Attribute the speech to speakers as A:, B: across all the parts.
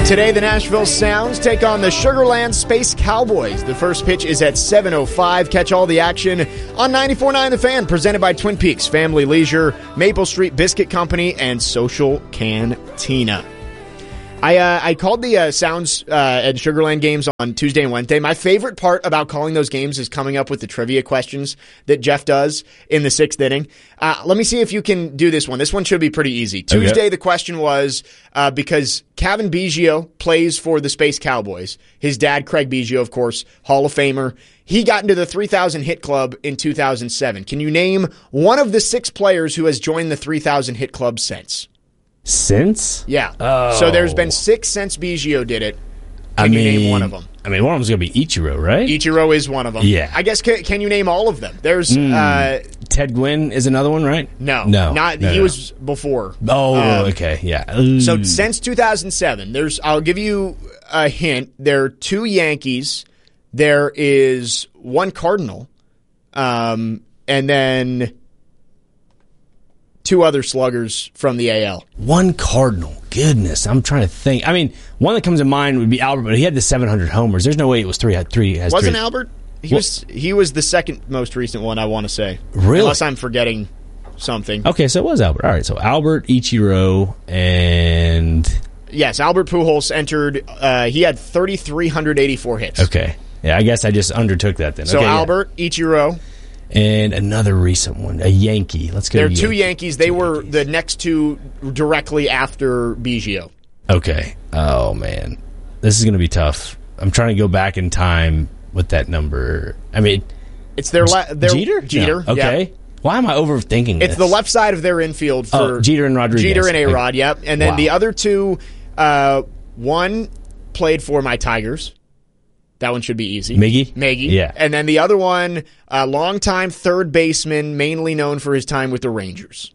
A: Today, the Nashville Sounds take on the Sugar Land Space Cowboys. The first pitch is at 7:05. Catch all the action on 94.9 The Fan, presented by Twin Peaks Family Leisure, Maple Street Biscuit Company, and Social Cantina. I called the Sounds and Sugar Land games on Tuesday and Wednesday. My favorite part about calling those games is coming up with the trivia questions that Jeff does in the sixth inning. Let me see if you can do this one. This one should be pretty easy. Tuesday, the question was, because Kevin Biggio plays for the Space Cowboys. His dad, Craig Biggio, of course, Hall of Famer. He got into the 3,000 hit club in 2007. Can you name one of the 6 players who has joined the 3,000 hit club since?
B: Since?
A: Yeah.
B: Oh.
A: So there's been 6 since Biggio did it. Can you name one of them?
B: I mean, one of them's going to be Ichiro, right?
A: Ichiro is one of them.
B: Yeah.
A: I guess, can you name all of them? There's
B: Ted Gwynn is another one, right?
A: No. He was before.
B: Oh, okay, yeah.
A: So since 2007, I'll give you a hint. There are 2 Yankees. There is 1 Cardinal. And then 2 other sluggers from the AL.
B: 1 Cardinal. Goodness, I'm trying to think. I mean, one that comes to mind would be Albert, but he had the 700 homers. There's no way it was 3.
A: Wasn't Albert? He was the second most recent one, I want to say.
B: Really?
A: Unless I'm forgetting something.
B: Okay, so it was Albert. All right, so Albert, Ichiro, and...
A: Yes, Albert Pujols entered. He had 3,384 hits.
B: Okay. Yeah, I guess I just undertook that then.
A: So
B: okay,
A: Albert, Ichiro.
B: And another recent one, a Yankee. Let's go.
A: There are 2 Yankees. They were the next 2 directly after Biggio.
B: Okay. Oh, man. This is going to be tough. I'm trying to go back in time with that number. I mean...
A: It's their
B: Jeter?
A: Jeter,
B: no. Okay.
A: Yeah.
B: Why am I overthinking this?
A: It's the left side of their infield for...
B: Jeter and Rodriguez.
A: Jeter and A-Rod, yep. And then the other 2, one played for my Tigers. That one should be easy.
B: Miggy? Yeah.
A: And then the other one, a longtime third baseman, mainly known for his time with the Rangers.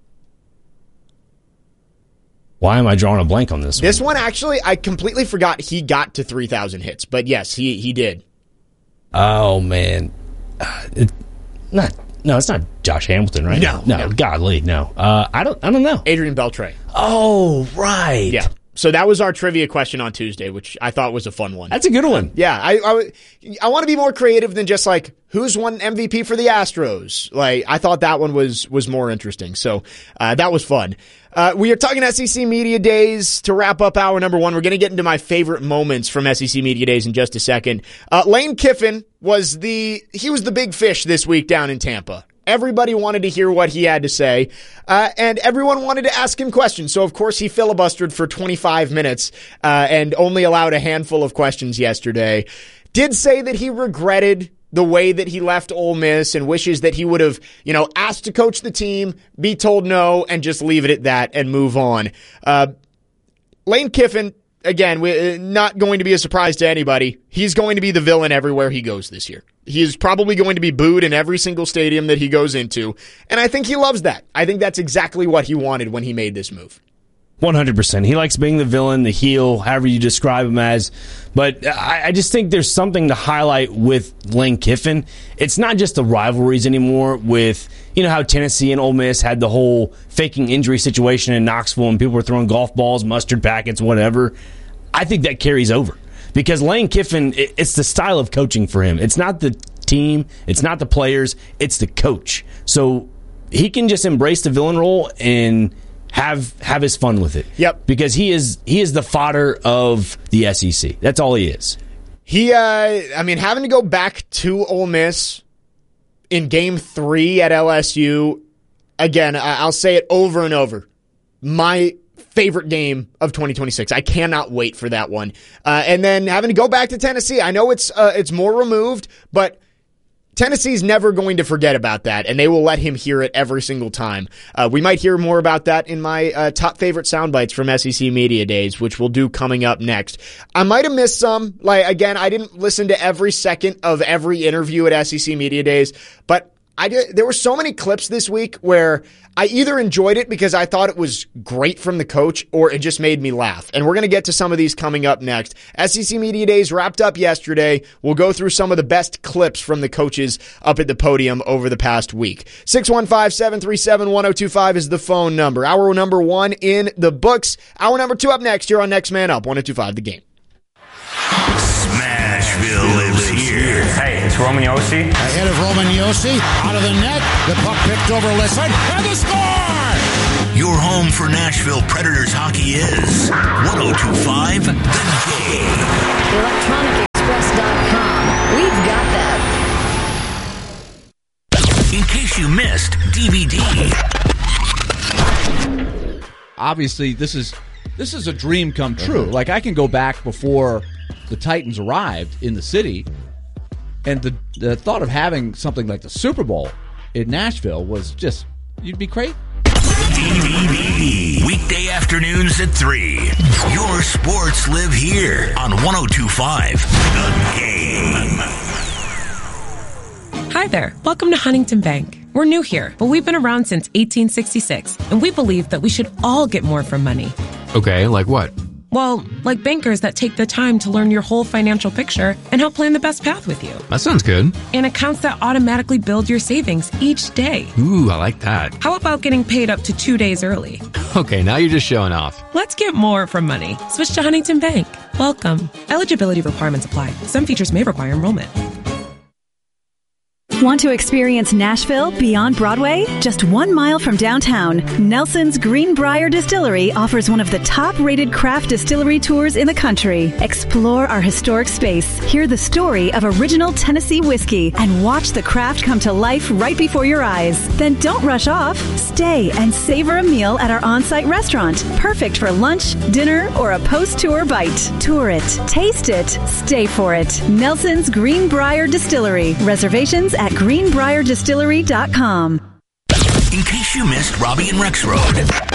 B: Why am I drawing a blank on this one?
A: This one, actually, I completely forgot he got to 3,000 hits. But yes, he did.
B: Oh, man. It's not Josh Hamilton, right?
A: No.
B: Godly, no. I don't know.
A: Adrian Beltre.
B: Oh, right.
A: Yeah. So that was our trivia question on Tuesday, which I thought was a fun one.
B: That's a good one.
A: Yeah, I want to be more creative than just like who's won MVP for the Astros. Like I thought that one was more interesting. So that was fun. We are talking SEC Media Days to wrap up hour number 1. We're going to get into my favorite moments from SEC Media Days in just a second. Lane Kiffin was the big fish this week down in Tampa. Everybody wanted to hear what he had to say, and everyone wanted to ask him questions. So, of course, he filibustered for 25 minutes and only allowed a handful of questions yesterday. Did say that he regretted the way that he left Ole Miss and wishes that he would have, asked to coach the team, be told no, and just leave it at that and move on. Lane Kiffin, again, not going to be a surprise to anybody. He's going to be the villain everywhere he goes this year. He is probably going to be booed in every single stadium that he goes into, and I think he loves that. I think that's exactly what he wanted when he made this move.
B: 100%. He likes being the villain, the heel, however you describe him as. But I just think there's something to highlight with Lane Kiffin. It's not just the rivalries anymore with, how Tennessee and Ole Miss had the whole faking injury situation in Knoxville and people were throwing golf balls, mustard packets, whatever. I think that carries over. Because Lane Kiffin, it's the style of coaching for him. It's not the team, it's not the players, it's the coach. So he can just embrace the villain role and have his fun with it.
A: Yep.
B: Because he is the fodder of the SEC. That's all he is.
A: Having to go back to Ole Miss in Game 3 at LSU, again, I'll say it over and over. My favorite game of 2026. I cannot wait for that one. And then having to go back to Tennessee. I know it's more removed, but Tennessee's never going to forget about that, and they will let him hear it every single time. We might hear more about that in my top favorite sound bites from SEC Media Days, which we'll do coming up next. I might have missed some. Again, I didn't listen to every second of every interview at SEC Media Days, but There were so many clips this week where I either enjoyed it because I thought it was great from the coach or it just made me laugh. And we're going to get to some of these coming up next. SEC Media Days wrapped up yesterday. We'll go through some of the best clips from the coaches up at the podium over the past week. 615-737-1025 is the phone number. Hour number 1 in the books. Hour number 2 up next here on Next Man Up, 1025 The Game.
C: Smashville lives here.
D: Hey, it's Roman Yossi.
E: Ahead of Roman Yossi, out of the net, the puck picked over Lisson, and the score!
C: Your home for Nashville Predators hockey is 1025 The Game.
F: ElectronicExpress.com. We've got that.
C: In case you missed DVD.
G: Obviously, this is a dream come true. Like, I can go back before the Titans arrived in the city, and the thought of having something like the Super Bowl in Nashville was just, you'd be great.
C: DVD. Weekday afternoons at 3. Your sports live here on 1025 The Game.
H: Hi there. Welcome to Huntington Bank. We're new here, but we've been around since 1866, and we believe that we should all get more from money.
I: Okay, like what?
H: Well, like bankers that take the time to learn your whole financial picture and help plan the best path with you.
I: That sounds good.
H: And accounts that automatically build your savings each day.
I: Ooh, I like that.
H: How about getting paid up to 2 days early?
I: Okay, now you're just showing off.
H: Let's get more from money. Switch to Huntington Bank. Welcome. Eligibility requirements apply. Some features may require enrollment.
J: Want to experience Nashville beyond Broadway? Just 1 mile from downtown, Nelson's Greenbrier Distillery offers one of the top-rated craft distillery tours in the country. Explore our historic space, hear the story of original Tennessee whiskey, and watch the craft come to life right before your eyes. Then don't rush off. Stay and savor a meal at our on-site restaurant, perfect for lunch, dinner, or a post-tour bite. Tour it, taste it, stay for it. Nelson's Greenbrier Distillery. Reservations at greenbrierdistillery.com.
C: In case you missed Robbie and Rex Road.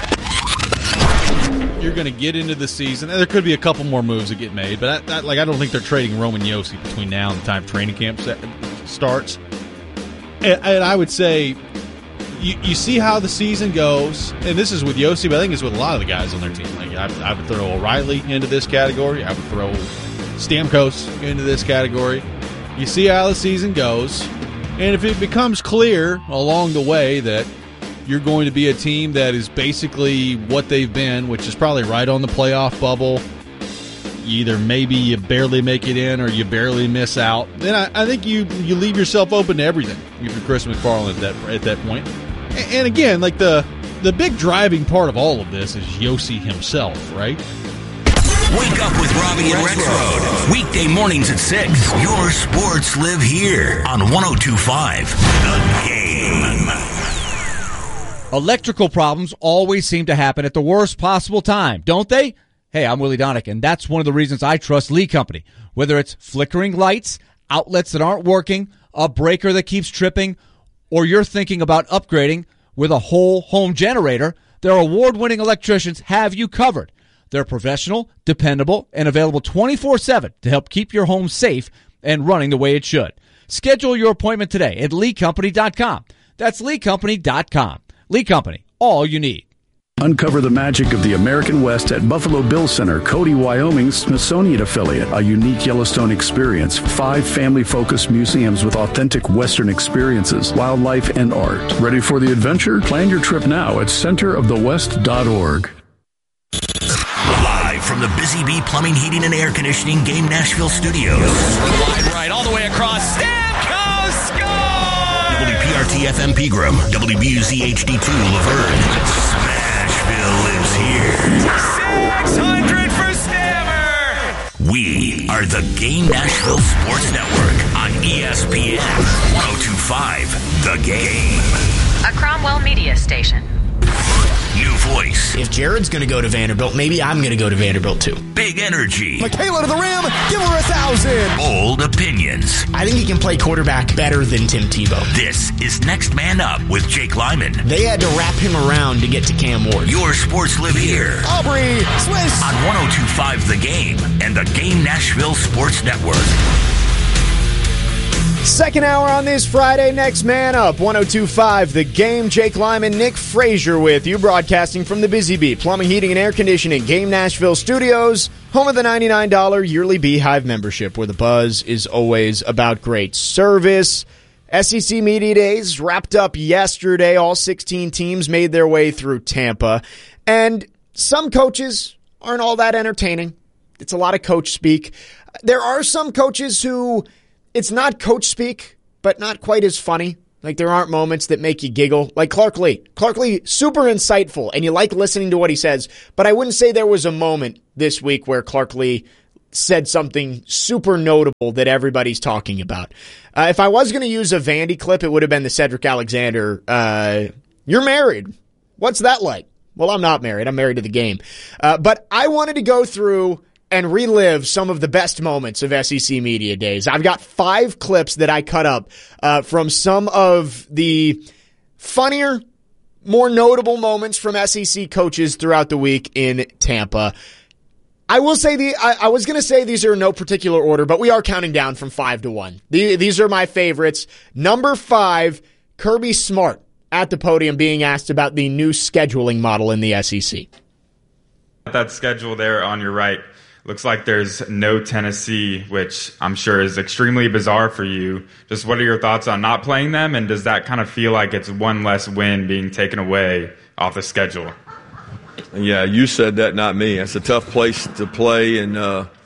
K: You're going to get into the season, and there could be a couple more moves that get made, but I don't think they're trading Roman Yossi between now and the time training camp starts. And I would say you see how the season goes, and this is with Yossi, but I think it's with a lot of the guys on their team. Like I would throw O'Reilly into this category. I would throw Stamkos into this category. You see how the season goes. And if it becomes clear along the way that you're going to be a team that is basically what they've been, which is probably right on the playoff bubble, either maybe you barely make it in or you barely miss out, then I think you leave yourself open to everything if you're Chris McFarland at that point. And again, like the big driving part of all of this is Yossi himself, right?
C: Wake up with Robbie and Rex Road. Weekday mornings at 6. Your sports live here on 1025 The Game.
G: Electrical problems always seem to happen at the worst possible time, don't they? Hey, I'm Willie Donick, and that's one of the reasons I trust Lee Company. Whether it's flickering lights, outlets that aren't working, a breaker that keeps tripping, or you're thinking about upgrading with a whole home generator, their award-winning electricians have you covered. They're professional, dependable, and available 24/7 to help keep your home safe and running the way it should. Schedule your appointment today at LeeCompany.com. That's LeeCompany.com. Lee Company, all you need.
L: Uncover the magic of the American West at Buffalo Bill Center, Cody, Wyoming's Smithsonian affiliate. A unique Yellowstone experience. 5 family-focused museums with authentic Western experiences, wildlife, and art. Ready for the adventure? Plan your trip now at centerofthewest.org.
C: Live from the Busy Bee Plumbing, Heating, and Air Conditioning Game Nashville Studios.
M: Wide right, all the way across. Stamkos score!
C: WPRT FM Pegram, WBUZ HD2 Laverne. Smashville lives here.
M: 600 for Stammer!
C: We are the Game Nashville Sports Network on ESPN 1025 The Game.
N: A Cromwell Media Station.
C: New voice.
A: If Jared's going to go to Vanderbilt, maybe I'm going to go to Vanderbilt too.
C: Big energy.
A: Michaela to the rim. Give her 1,000.
C: Bold opinions.
A: I think he can play quarterback better than Tim Tebow.
C: This is Next Man Up with Jake Lyman.
A: They had to wrap him around to get to Cam Ward.
C: Your sports live here.
A: Aubrey Swiss.
C: On 1025 The Game and the Game Nashville Sports Network.
A: Second hour on this Friday. Next man up, 102.5 The Game. Jake Lyman, Nick Frazier with you, broadcasting from the Busy Bee Plumbing, Heating, and Air Conditioning Game Nashville Studios, home of the $99 yearly Beehive membership, where the buzz is always about great service. SEC Media Days wrapped up yesterday. All 16 teams made their way through Tampa. And some coaches aren't all that entertaining. It's a lot of coach speak. There are some coaches who, it's not coach speak, but not quite as funny. Like, there aren't moments that make you giggle. Like Clark Lee. Clark Lee, super insightful, and you like listening to what he says. But I wouldn't say there was a moment this week where Clark Lee said something super notable that everybody's talking about. If I was going to use a Vandy clip, it would have been the Cedric Alexander, you're married. What's that like? Well, I'm not married. I'm married to the game. But I wanted to go through and relive some of the best moments of SEC Media Days. I've got 5 clips that I cut up from some of the funnier, more notable moments from SEC coaches throughout the week in Tampa. I will say I was going to say these are in no particular order, but we are counting down from 5 to 1. These are my favorites. Number 5, Kirby Smart at the podium being asked about the new scheduling model in the SEC.
D: That schedule there on your right, looks like there's no Tennessee, which I'm sure is extremely bizarre for you. Just what are your thoughts on not playing them, and does that kind of feel like it's one less win being taken away off the schedule?
O: Yeah, you said that, not me. It's a tough place to play and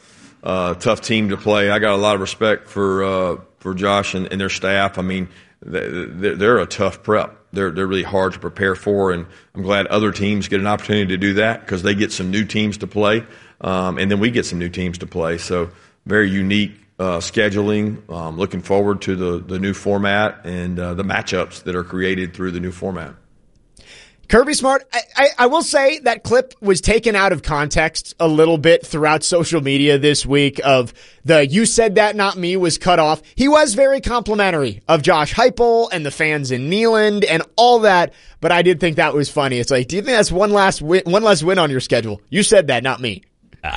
O: tough team to play. I got a lot of respect for Josh and their staff. I mean, they're a tough prep. They're really hard to prepare for, and I'm glad other teams get an opportunity to do that because they get some new teams to play, and then we get some new teams to play. So very unique scheduling. Looking forward to the new format and the matchups that are created through the new format.
A: Kirby Smart, I will say that clip was taken out of context a little bit throughout social media this week of the "you said that, not me" was cut off. He was very complimentary of Josh Heupel and the fans in Neyland and all that, but I did think that was funny. It's like, do you think that's one less win on your schedule? You said that, not me.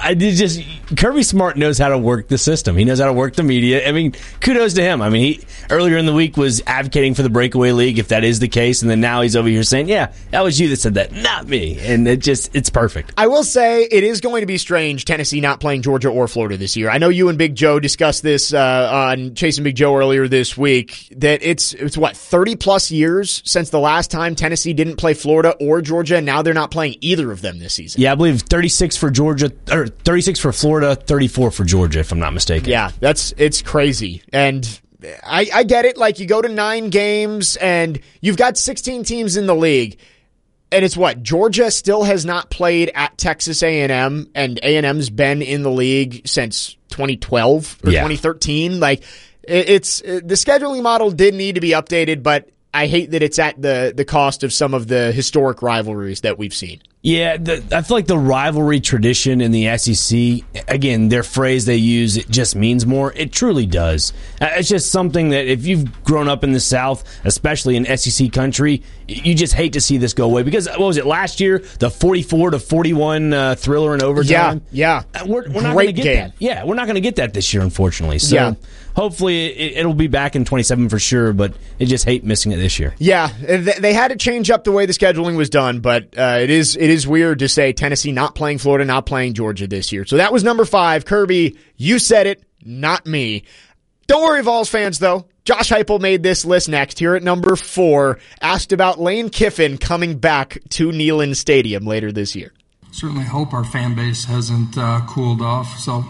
B: Kirby Smart knows how to work the system. He knows how to work the media. I mean, kudos to him. I mean, he earlier in the week was advocating for the breakaway league, if that is the case, and then now he's over here saying, yeah, that was you that said that, not me. And it's perfect.
A: I will say it is going to be strange, Tennessee not playing Georgia or Florida this year. I know you and Big Joe discussed this on Chasing Big Joe earlier this week, that it's what, 30-plus years since the last time Tennessee didn't play Florida or Georgia, and now they're not playing either of them this season.
B: Yeah, I believe 36 for Georgia, or 36 for Florida, 34 for Georgia, if I'm not mistaken.
A: Yeah, it's crazy. And I get it. Like, you go to 9 games and you've got 16 teams in the league. And it's what? Georgia still has not played at Texas A&M, and A&M's been in the league since 2012 or 2013. Like, it's the scheduling model did need to be updated, but I hate that it's at the cost of some of the historic rivalries that we've seen.
B: Yeah, I feel like the rivalry tradition in the SEC, again, their phrase they use, it just means more. It truly does. It's just something that if you've grown up in the South, especially in SEC country, you just hate to see this go away. Because, what was it, last year? The 44-41 thriller in overtime?
A: Yeah.
B: We're not going to get that. Yeah, we're not going to get that this year, unfortunately. So hopefully it'll be back in 27 for sure, but I just hate missing it this year.
A: Yeah, they had to change up the way the scheduling was done, but it is weird to say Tennessee not playing Florida, not playing Georgia this year. So that was number 5. Kirby, you said it, not me. Don't worry, Vols fans, though. Josh Heupel made this list next. Here at number 4, asked about Lane Kiffin coming back to Neyland Stadium later this year.
P: Certainly hope our fan base hasn't cooled off. So,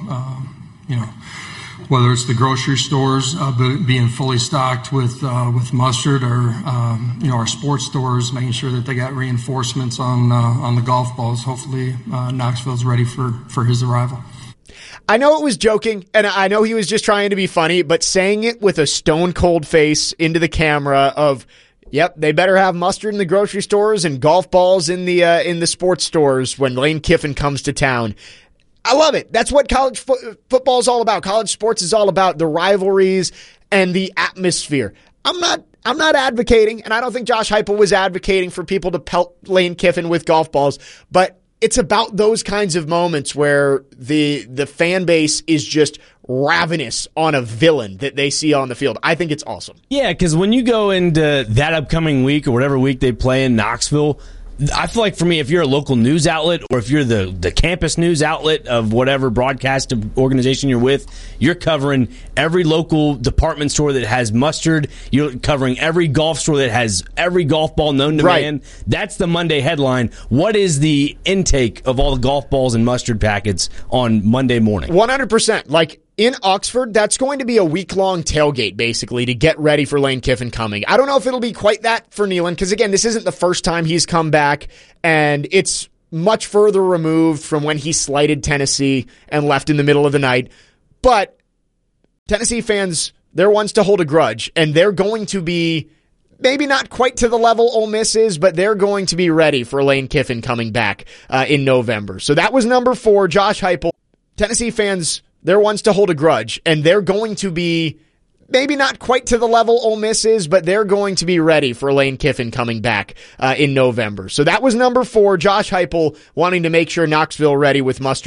P: whether it's the grocery stores being fully stocked with mustard, or our sports stores making sure that they got reinforcements on the golf balls. Hopefully, Knoxville's ready for his arrival.
A: I know it was joking, and I know he was just trying to be funny, but saying it with a stone-cold face into the camera of, yep, they better have mustard in the grocery stores and golf balls in the sports stores when Lane Kiffin comes to town. I love it. That's what college football is all about. College sports is all about the rivalries and the atmosphere. I'm not advocating, and I don't think Josh Heupel was advocating for people to pelt Lane Kiffin with golf balls, but it's about those kinds of moments where the fan base is just ravenous on a villain that they see on the field. I think it's awesome.
B: Yeah, because when you go into that upcoming week or whatever week they play in Knoxville, I feel like for me, if you're a local news outlet or if you're the campus news outlet of whatever broadcast organization you're with, you're covering every local department store that has Mustard. You're covering every golf store that has every golf ball known to man. That's the Monday headline. What is the intake of all the golf balls and Mustard packets on Monday morning?
A: 100%. Like, in Oxford, that's going to be a week-long tailgate, basically, to get ready for Lane Kiffin coming. I don't know if it'll be quite that for Neyland, because, again, this isn't the first time he's come back, and it's much further removed from when he slighted Tennessee and left in the middle of the night. But Tennessee fans, they're ones to hold a grudge, and they're going to be maybe not quite to the level Ole Miss is, but they're going to be ready for Lane Kiffin coming back in November. So that was number 4, Josh Heupel. Tennessee fans, they're ones to hold a grudge, and they're going to be maybe not quite to the level Ole Miss is, but they're going to be ready for Lane Kiffin coming back in November. So that was number 4, Josh Heupel wanting to make sure Knoxville ready with Mustard.